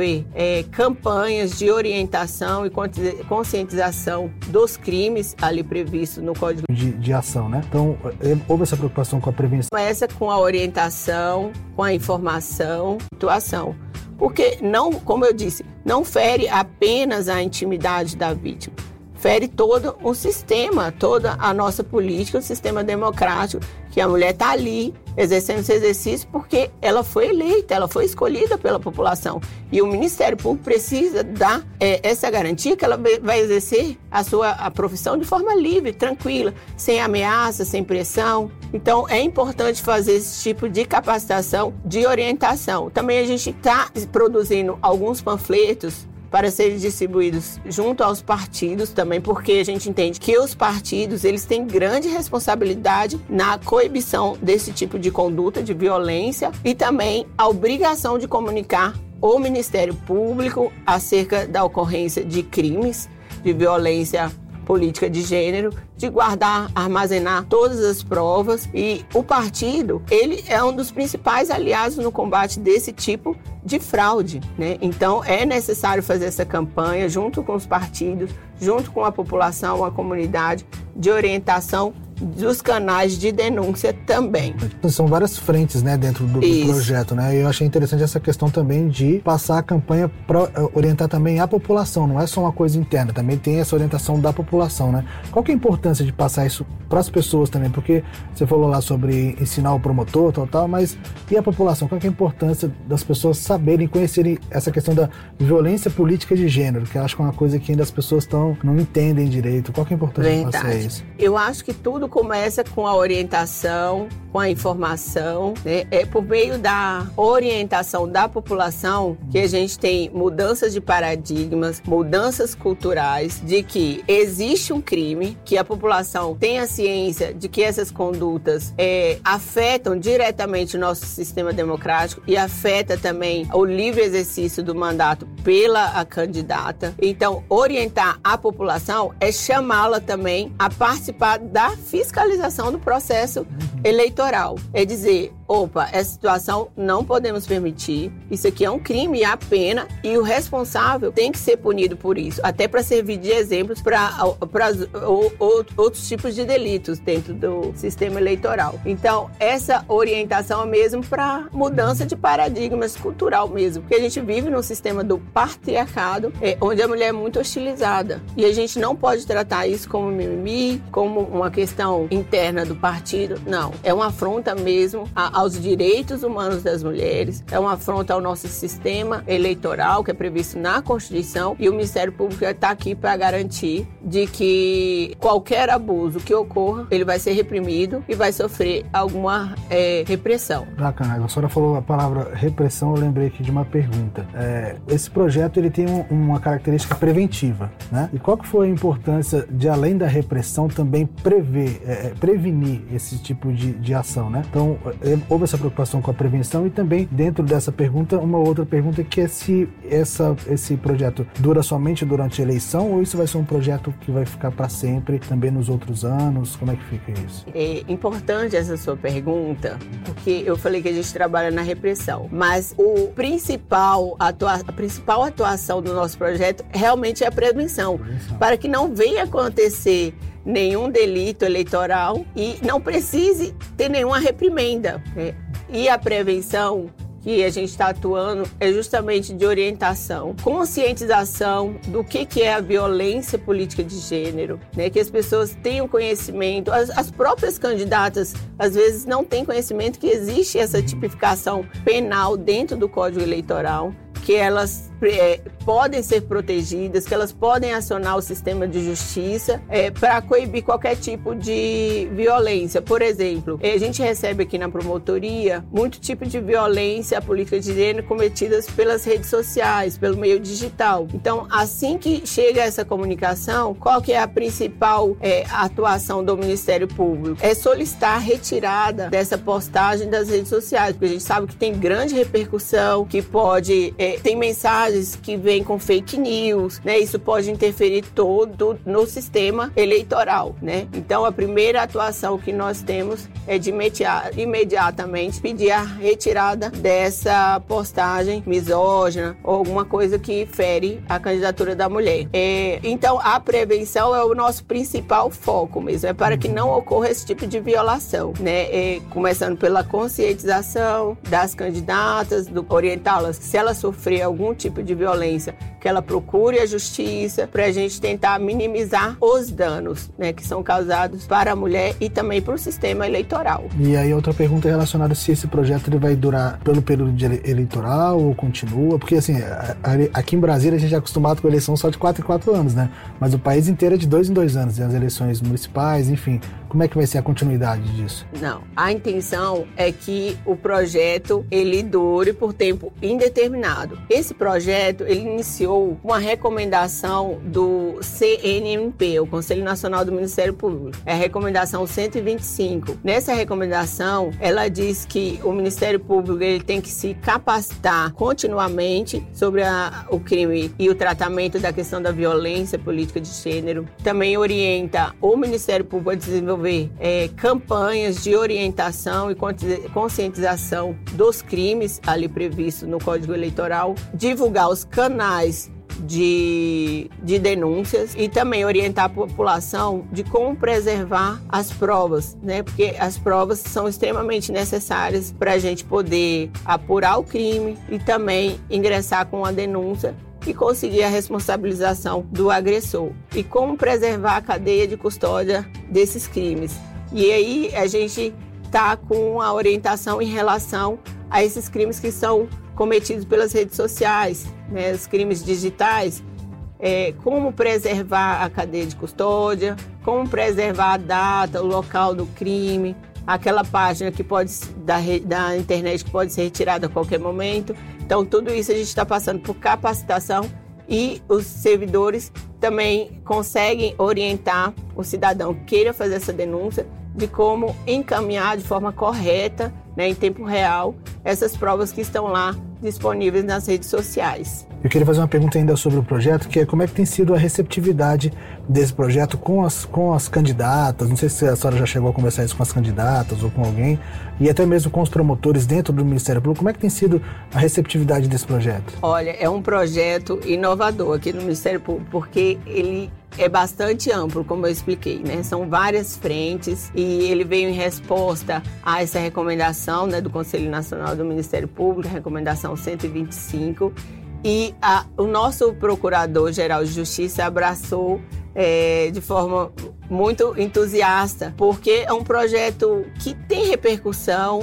campanhas de orientação e conscientização dos crimes ali previstos no Código de ação, né? Então, houve essa preocupação com a prevenção? Começa com a orientação, com a informação, atuação. Porque não, como eu disse, não fere apenas a intimidade da vítima, fere todo o sistema, toda a nossa política, o sistema democrático, que a mulher está ali exercendo esse exercício porque ela foi eleita, ela foi escolhida pela população. E o Ministério Público precisa dar essa garantia que ela vai exercer a profissão de forma livre, tranquila, sem ameaça, sem pressão. Então, é importante fazer esse tipo de capacitação, de orientação. Também a gente está produzindo alguns panfletos para serem distribuídos junto aos partidos também, porque a gente entende que os partidos eles têm grande responsabilidade na coibição desse tipo de conduta, de violência, e também a obrigação de comunicar ao Ministério Público acerca da ocorrência de crimes de violência política de gênero, de guardar, armazenar todas as provas, e o partido, ele é um dos principais aliados no combate desse tipo de fraude, né? Então, é necessário fazer essa campanha junto com os partidos, junto com a população, a comunidade, de orientação dos canais de denúncia também. São várias frentes, né, dentro do projeto, né? Eu achei interessante essa questão também de passar a campanha para orientar também a população, não é só uma coisa interna, também tem essa orientação da população, né? Qual que é a importância de passar isso para as pessoas também? Porque você falou lá sobre ensinar o promotor, tal, mas e a população? Qual que é a importância das pessoas saberem, conhecerem essa questão da violência política de gênero, que eu acho que é uma coisa que ainda as pessoas não entendem direito. Qual que é a importância de passar isso? Eu acho que tudo começa com a orientação, com a informação, né? É por meio da orientação da população que a gente tem mudanças de paradigmas, mudanças culturais, de que existe um crime, que a população tenha ciência de que essas condutas afetam diretamente o nosso sistema democrático e afeta também o livre exercício do mandato pela candidata. Então, orientar a população é chamá-la também a participar da fiscalização do processo eleitoral. É dizer, opa, essa situação não podemos permitir, isso aqui é um crime e há pena, e o responsável tem que ser punido por isso, até para servir de exemplos para outros tipos de delitos dentro do sistema eleitoral. Então, essa orientação é mesmo para mudança de paradigmas cultural mesmo, porque a gente vive num sistema do patriarcado, onde a mulher é muito hostilizada, e a gente não pode tratar isso como mimimi, como uma questão interna do partido, não. É uma afronta mesmo aos direitos humanos das mulheres, é uma afronta ao nosso sistema eleitoral, que é previsto na Constituição, e o Ministério Público está aqui para garantir de que qualquer abuso que ocorra, ele vai ser reprimido e vai sofrer alguma repressão. Bacana, a senhora falou a palavra repressão, eu lembrei aqui de uma pergunta. Esse projeto ele tem uma característica preventiva, né? E qual que foi a importância de, além da repressão, também prevenir esse tipo de ação, né? Então, houve essa preocupação com a prevenção e também, dentro dessa pergunta, uma outra pergunta que é se esse projeto dura somente durante a eleição ou isso vai ser um projeto que vai ficar para sempre, também nos outros anos? Como é que fica isso? É importante essa sua pergunta, porque eu falei que a gente trabalha na repressão, mas a principal atuação do nosso projeto realmente é a prevenção, para que não venha acontecer nenhum delito eleitoral e não precise ter nenhuma reprimenda. E a prevenção que a gente está atuando é justamente de orientação, conscientização do que é a violência política de gênero, né? Que as pessoas tenham conhecimento, as próprias candidatas às vezes não têm conhecimento que existe essa tipificação penal dentro do Código Eleitoral, que elas podem ser protegidas, que elas podem acionar o sistema de justiça para coibir qualquer tipo de violência. Por exemplo, a gente recebe aqui na promotoria muito tipo de violência política de gênero cometidas pelas redes sociais, pelo meio digital. Então, assim que chega essa comunicação, qual que é a principal atuação do Ministério Público? É solicitar a retirada dessa postagem das redes sociais, porque a gente sabe que tem grande repercussão, que pode... tem mensagens que vêm com fake news, né? Isso pode interferir todo no sistema eleitoral, né? Então, a primeira atuação que nós temos é de imediatamente pedir a retirada dessa postagem misógina ou alguma coisa que fere a candidatura da mulher. Então, a prevenção é o nosso principal foco mesmo, é para que não ocorra esse tipo de violação, né? Começando pela conscientização das candidatas, orientá-las, se elas sofrer algum tipo de violência, que ela procure a justiça para a gente tentar minimizar os danos, né, que são causados para a mulher e também para o sistema eleitoral. E aí outra pergunta relacionada se esse projeto ele vai durar pelo período eleitoral ou continua, porque assim, aqui em Brasília a gente é acostumado com eleição só de 4 em 4 anos, né? Mas o país inteiro é de 2 em 2 anos, as eleições municipais, enfim. Como é que vai ser a continuidade disso? Não, a intenção é que o projeto ele dure por tempo indeterminado. Esse projeto ele iniciou uma recomendação do CNMP, o Conselho Nacional do Ministério Público. É a recomendação 125. Nessa recomendação, ela diz que o Ministério Público ele tem que se capacitar continuamente sobre o crime e o tratamento da questão da violência política de gênero. Também orienta o Ministério Público a desenvolver campanhas de orientação e conscientização dos crimes ali previstos no Código Eleitoral, divulgar os canais de denúncias e também orientar a população de como preservar as provas, né? Porque as provas são extremamente necessárias para a gente poder apurar o crime e também ingressar com a denúncia e conseguir a responsabilização do agressor. E como preservar a cadeia de custódia desses crimes. E aí a gente está com a orientação em relação a esses crimes que são cometidos pelas redes sociais, né, os crimes digitais, como preservar a cadeia de custódia, como preservar a data, o local do crime, aquela página que pode da internet que pode ser retirada a qualquer momento. Então, tudo isso a gente está passando por capacitação e os servidores também conseguem orientar o cidadão que queira fazer essa denúncia de como encaminhar de forma correta, né, em tempo real, essas provas que estão lá disponíveis nas redes sociais. Eu queria fazer uma pergunta ainda sobre o projeto, que é como é que tem sido a receptividade desse projeto com as candidatas. Não sei se a senhora já chegou a conversar isso com as candidatas ou com alguém, e até mesmo com os promotores dentro do Ministério Público. Como é que tem sido a receptividade desse projeto? Olha, é um projeto inovador aqui no Ministério Público, porque ele é bastante amplo, como eu expliquei, né? São várias frentes e ele veio em resposta a essa recomendação, né, do Conselho Nacional do Ministério Público, recomendação 125, e o nosso Procurador-Geral de Justiça abraçou de forma muito entusiasta, porque é um projeto que tem repercussão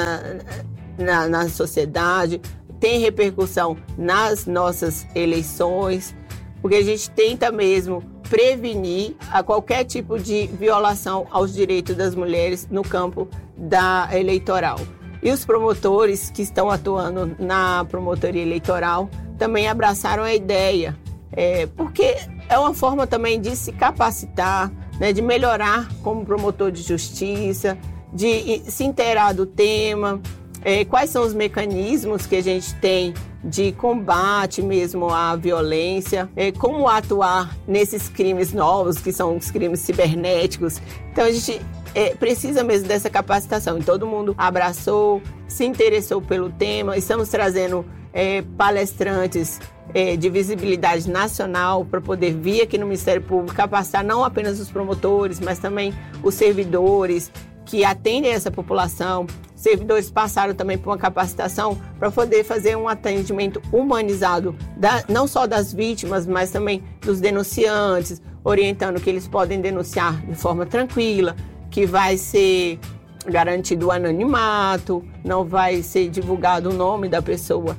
na sociedade, tem repercussão nas nossas eleições, porque a gente tenta mesmo prevenir a qualquer tipo de violação aos direitos das mulheres no campo eleitoral. E os promotores que estão atuando na promotoria eleitoral também abraçaram a ideia, porque é uma forma também de se capacitar, né, de melhorar como promotor de justiça, de se inteirar do tema, quais são os mecanismos que a gente tem de combate mesmo à violência, como atuar nesses crimes novos, que são os crimes cibernéticos. Então a gente precisa mesmo dessa capacitação. E todo mundo abraçou, se interessou pelo tema. Estamos trazendo palestrantes de visibilidade nacional para poder vir aqui no Ministério Público capacitar não apenas os promotores, mas também os servidores que atendem essa população. Servidores passaram também por uma capacitação para poder fazer um atendimento humanizado, não só das vítimas, mas também dos denunciantes, orientando que eles podem denunciar de forma tranquila, que vai ser garantido o anonimato, não vai ser divulgado o nome da pessoa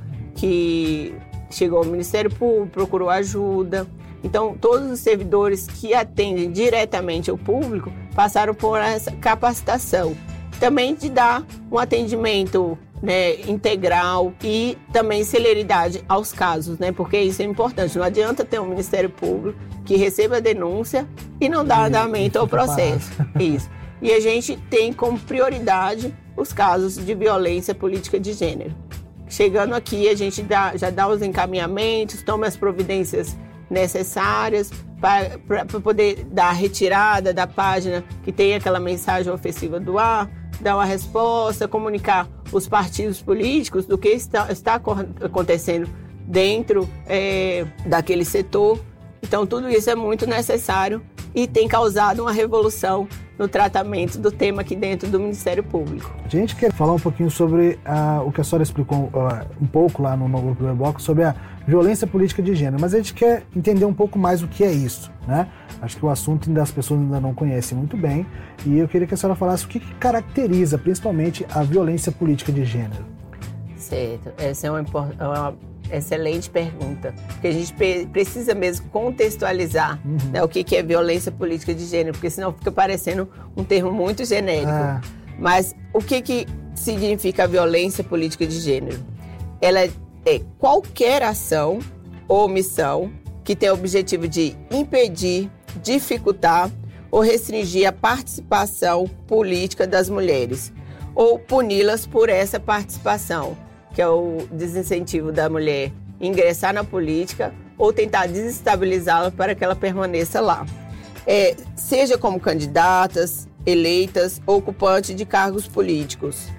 que chegou ao Ministério Público, procurou ajuda. Então, todos os servidores que atendem diretamente ao público passaram por essa capacitação. Também de dar um atendimento, né, integral e também celeridade aos casos, né? Porque isso é importante. Não adianta ter um Ministério Público que receba a denúncia e não dá andamento ao processo. Isso. E a gente tem como prioridade os casos de violência política de gênero. Chegando aqui, a gente já dá os encaminhamentos, toma as providências necessárias para poder dar a retirada da página que tem aquela mensagem ofensiva do ar, dar uma resposta, comunicar os partidos políticos do que está acontecendo dentro daquele setor. Então, tudo isso é muito necessário e tem causado uma revolução no tratamento do tema aqui dentro do Ministério Público. A gente quer falar um pouquinho sobre o que a senhora explicou um pouco lá no primeiro bloco, sobre a violência política de gênero, mas a gente quer entender um pouco mais o que é isso, né? Acho que o assunto as pessoas ainda não conhecem muito bem, e eu queria que a senhora falasse o que caracteriza principalmente a violência política de gênero. Certo, essa é uma excelente pergunta, porque a gente precisa mesmo contextualizar, né, o que é violência política de gênero, porque senão fica parecendo um termo muito genérico. Mas o que significa a violência política de gênero? Ela é qualquer ação ou omissão que tem o objetivo de impedir, dificultar ou restringir a participação política das mulheres ou puni-las por essa participação, que é o desincentivo da mulher ingressar na política ou tentar desestabilizá-la para que ela permaneça lá. Seja como candidatas, eleitas ou ocupantes de cargos políticos.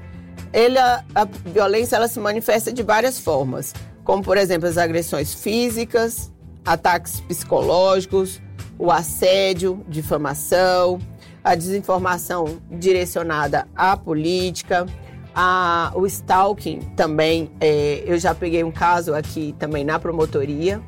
A violência ela se manifesta de várias formas, como, por exemplo, as agressões físicas, ataques psicológicos, o assédio, difamação, a desinformação direcionada à política, o stalking também. Eu já peguei um caso aqui também na promotoria,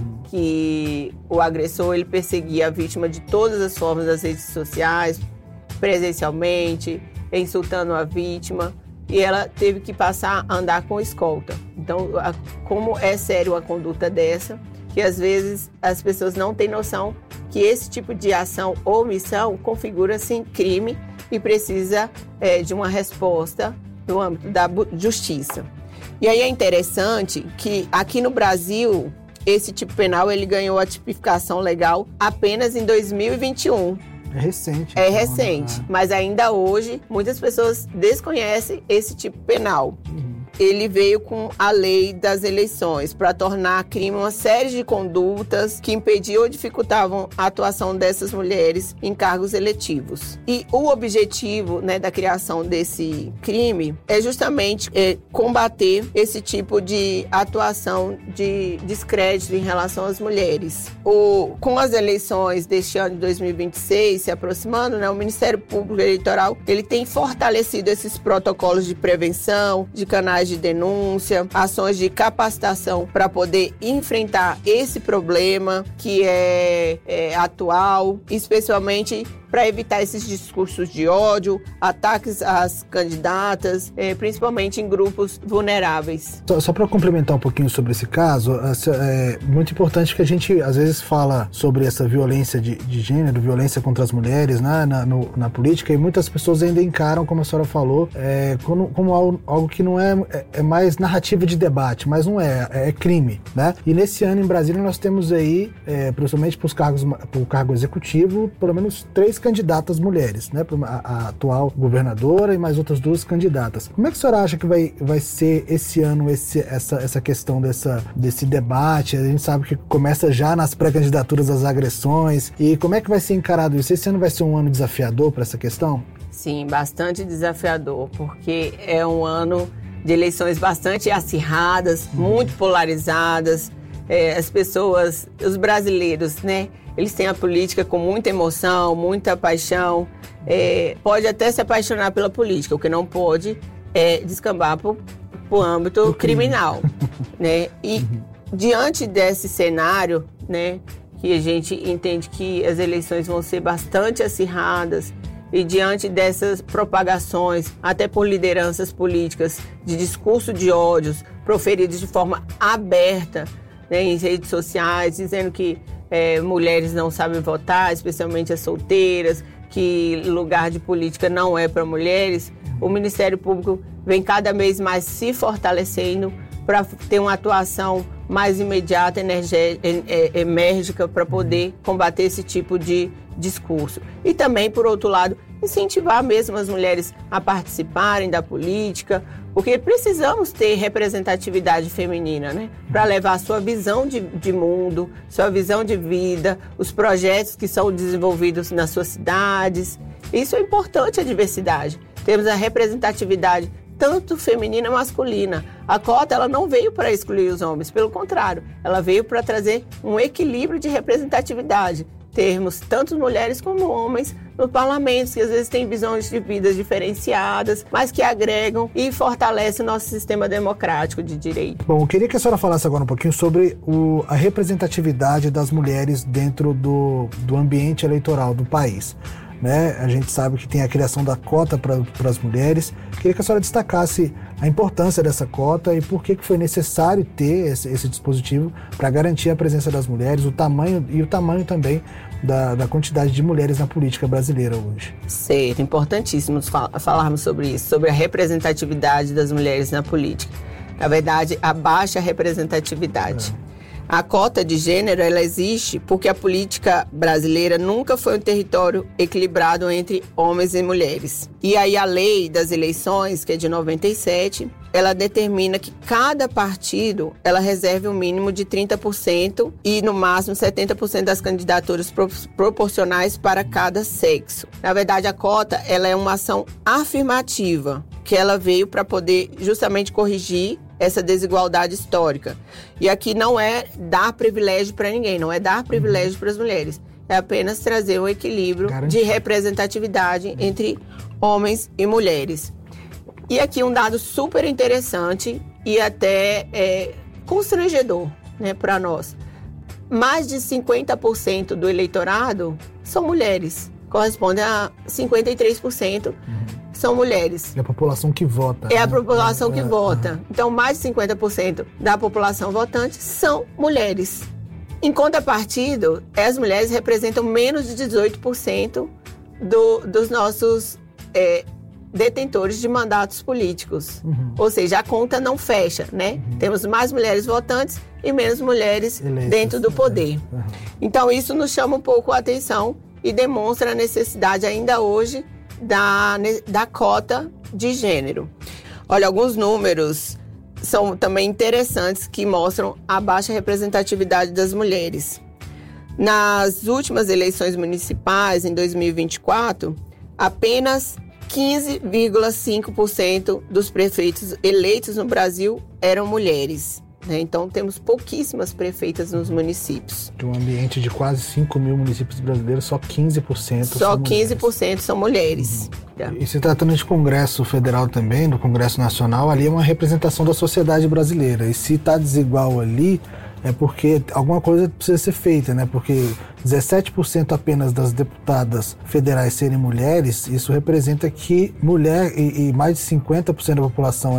que o agressor ele perseguia a vítima de todas as formas das redes sociais, presencialmente, insultando a vítima, e ela teve que passar a andar com escolta. Então, como é sério uma conduta dessa, que às vezes as pessoas não têm noção que esse tipo de ação ou omissão configura-se crime e precisa de uma resposta no âmbito da justiça. E aí é interessante que aqui no Brasil, esse tipo penal ele ganhou a tipificação legal apenas em 2021. É recente. É recente, mas ainda hoje muitas pessoas desconhecem esse tipo penal. Ele veio com a lei das eleições para tornar crime uma série de condutas que impediam ou dificultavam a atuação dessas mulheres em cargos eletivos. E o objetivo, né, da criação desse crime é justamente combater esse tipo de atuação de descrédito em relação às mulheres. Com as eleições deste ano de 2026 se aproximando, né, o Ministério Público Eleitoral ele tem fortalecido esses protocolos de prevenção, de canais de denúncia, ações de capacitação para poder enfrentar esse problema que é atual, especialmente para evitar esses discursos de ódio, ataques às candidatas, principalmente em grupos vulneráveis. Só para complementar um pouquinho sobre esse caso, é muito importante que a gente às vezes fala sobre essa violência de gênero, violência contra as mulheres, né, na política, e muitas pessoas ainda encaram, como a senhora falou, como algo que não é mais narrativa de debate, mas não é crime, né? E nesse ano em Brasília nós temos aí, principalmente para o cargo executivo, pelo menos 3 candidatas mulheres, né? A atual governadora e mais outras 2 candidatas. Como é que a senhora acha que vai ser esse ano essa questão desse debate? A gente sabe que começa já nas pré-candidaturas as agressões, e como é que vai ser encarado isso? Esse ano vai ser um ano desafiador para essa questão? Sim, bastante desafiador, porque é um ano de eleições bastante acirradas, muito polarizadas. As pessoas, os brasileiros, né? Eles têm a política com muita emoção, muita paixão. Pode até se apaixonar pela política, o que não pode é descambar para o âmbito criminal, né? E diante desse cenário, né, que a gente entende que as eleições vão ser bastante acirradas, e diante dessas propagações, até por lideranças políticas, de discurso de ódios proferidos de forma aberta, né, em redes sociais, dizendo que mulheres não sabem votar, especialmente as solteiras, que lugar de política não é para mulheres, o Ministério Público vem cada vez mais se fortalecendo para ter uma atuação mais imediata, enérgica, para poder combater esse tipo de discurso. E também, por outro lado, incentivar mesmo as mulheres a participarem da política, porque precisamos ter representatividade feminina, né? Para levar a sua visão de mundo, sua visão de vida, os projetos que são desenvolvidos nas suas cidades. Isso é importante, a diversidade. Temos a representatividade tanto feminina e masculina. A cota ela não veio para excluir os homens, pelo contrário, ela veio para trazer um equilíbrio de representatividade. Termos tanto mulheres como homens nos parlamentos, que às vezes têm visões de vidas diferenciadas, mas que agregam e fortalecem o nosso sistema democrático de direito. Bom, eu queria que a senhora falasse agora um pouquinho sobre a representatividade das mulheres dentro do ambiente eleitoral do país. Né? A gente sabe que tem a criação da cota para as mulheres. Queria que a senhora destacasse a importância dessa cota e por que foi necessário ter esse dispositivo para garantir a presença das mulheres, o tamanho também da quantidade de mulheres na política brasileira hoje. Certo, importantíssimo falarmos sobre isso, sobre a representatividade das mulheres na política. Na verdade, a baixa representatividade. A cota de gênero, ela existe porque a política brasileira nunca foi um território equilibrado entre homens e mulheres. E aí a lei das eleições, que é de 97, ela determina que cada partido, ela reserve um mínimo de 30% e no máximo 70% das candidaturas proporcionais para cada sexo. Na verdade, a cota, ela é uma ação afirmativa, que ela veio para poder justamente corrigir essa desigualdade histórica. E aqui não é dar privilégio para ninguém, não é dar privilégio para as mulheres. É apenas trazer um equilíbrio de representatividade entre homens e mulheres. E aqui um dado super interessante e até constrangedor, né, para nós. Mais de 50% do eleitorado são mulheres. Corresponde a 53% são mulheres. É a população que vota. É a população que vota. Então, mais de 50% da população votante são mulheres. Em contrapartida, as mulheres representam menos de 18% dos nossos detentores de mandatos políticos. Ou seja, a conta não fecha, né? Temos mais mulheres votantes e menos mulheres eleitas dentro do poder. Então, isso nos chama um pouco a atenção e demonstra a necessidade ainda hoje da cota de gênero. Olha, alguns números são também interessantes que mostram a baixa representatividade das mulheres. Nas últimas eleições municipais, em 2024, apenas 15,5% dos prefeitos eleitos no Brasil eram mulheres. Então, temos pouquíssimas prefeitas nos municípios. De um ambiente de quase 5 mil municípios brasileiros, só 15% são mulheres. Só 15% são mulheres. E se tratando de Congresso Federal também, do Congresso Nacional, ali é uma representação da sociedade brasileira. E se está desigual ali, é porque alguma coisa precisa ser feita, né? Porque 17% apenas das deputadas federais serem mulheres, isso representa que mulher e mais de 50% da população